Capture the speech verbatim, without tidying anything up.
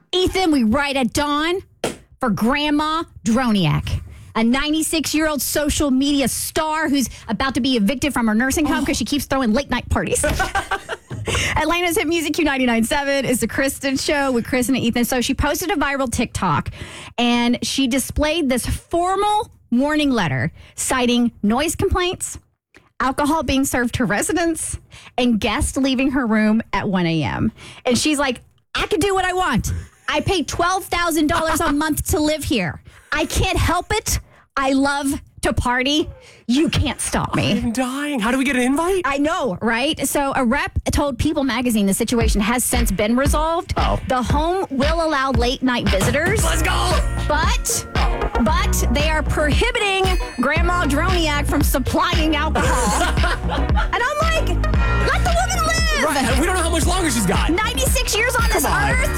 Ethan, we write at dawn for Grandma Droniak, a ninety-six-year-old social media star who's about to be evicted from her nursing home because she keeps throwing late-night parties. Atlanta's hit music Q ninety-nine point seven is the Kristen Show with Chris and Ethan. So she posted a viral TikTok, and she displayed this formal warning letter citing noise complaints, alcohol being served to residents, and guests leaving her room at one a.m. And she's like, I can do what I want. I pay twelve thousand dollars a month to live here. I can't help it. I love to party. You can't stop me. I'm dying. How do we get an invite? I know, right? So a rep told People Magazine the situation has since been resolved. Oh. The home will allow late night visitors. Let's go. But, but they are prohibiting Grandma Droniak from supplying alcohol. And I'm like, let the woman live. Right. We don't know how much longer she's got. ninety-six years on this Come on. earth.